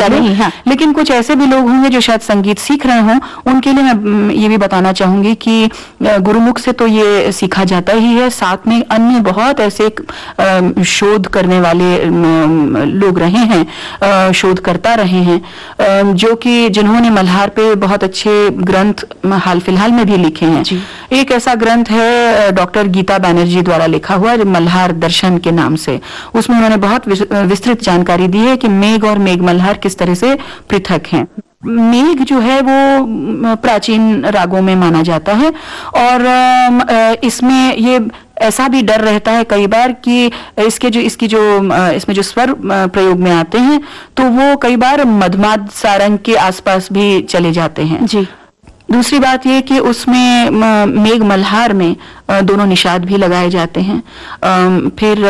नहीं, हाँ। लेकिन कुछ ऐसे भी लोग होंगे जो शायद संगीत सीख रहे हों, उनके लिए मैं ये भी बताना चाहूंगी कि गुरुमुख से तो ये सीखा जाता ही है, साथ में अन्य बहुत ऐसे शोध करने वाले लोग रहे हैं, शोधकर्ता रहे हैं, जो कि जिन्होंने मल्हार पे बहुत अच्छे ग्रंथ हाल फिलहाल में भी लिखे हैं। एक ऐसा ग्रंथ है डॉक्टर गीता बैनर्जी द्वारा लिखा हुआ, मल्हार दर्शन के नाम से। उसमें उन्होंने बहुत विस्तृत जानकारी दी है कि मेघ और मेघ मल्हार किस तरह से पृथक हैं। मेघ जो है वो प्राचीन रागों में माना जाता है, और इसमें ये ऐसा भी डर रहता है कई बार कि इसमें जो स्वर प्रयोग में आते हैं तो वो कई बार मधमाद सारंग के आसपास भी चले जाते हैं। जी। दूसरी बात ये कि उसमें मेघ मल्हार में दोनों निषाद भी लगाए जाते हैं। फिर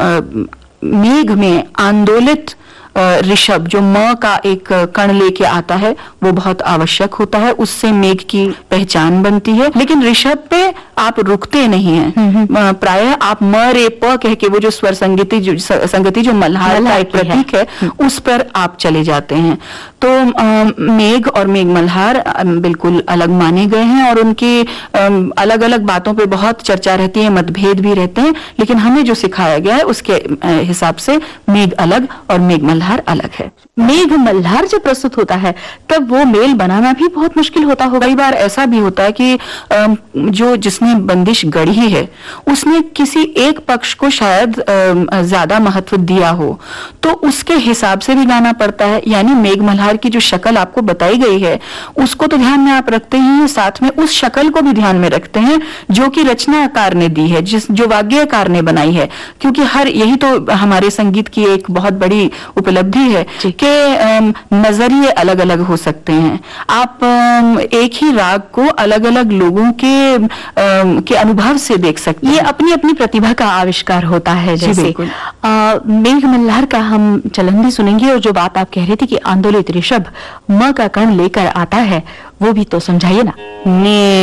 मेघ में आंदोलित ऋषभ जो म का एक कण लेके आता है वो बहुत आवश्यक होता है, उससे मेघ की पहचान बनती है। लेकिन ऋषभ पे आप रुकते नहीं हैं, प्रायः आप म रे प कह के वो जो स्वर संगति जो मल्हार का एक प्रतीक है उस पर आप चले जाते हैं। तो मेघ और मेघ मल्हार बिल्कुल अलग माने गए हैं, और उनकी अलग अलग बातों पे बहुत चर्चा रहती है, मतभेद भी रहते हैं, लेकिन हमें जो सिखाया गया है उसके हिसाब से मेघ अलग और मेघ मल्हार अलग है। मेघ मल्हार जब प्रस्तुत होता है तब वो मेल बनाना भी बहुत मुश्किल होता होगा। कई बार ऐसा भी होता है कि जिसने बंदिश गढ़ी है उसने किसी एक पक्ष को शायद ज्यादा महत्व दिया हो, तो उसके हिसाब से भी गाना पड़ता है। यानी मेघ मल्हार की जो शक्ल आपको बताई गई है उसको तो ध्यान में आप रखते ही हैं, साथ में उस शक्ल को भी ध्यान में रखते हैं जो कि रचनाकार ने दी है, जो वाग्यकार ने बनाई है। क्योंकि यही तो हमारे संगीत की एक बहुत बड़ी उपलब्धि है कि नजरिए अलग अलग हो सकते हैं। आप एक ही राग को अलग अलग लोगों के अनुभव से देख सकते हैं। ये अपनी अपनी प्रतिभा का आविष्कार होता है। जैसे मेघ मल्हार का हम चलन भी सुनेंगे, और जो बात आप कह रहे थे कि आंदोलित ऋषभ म का कण लेकर आता है वो भी तो समझाइए ना।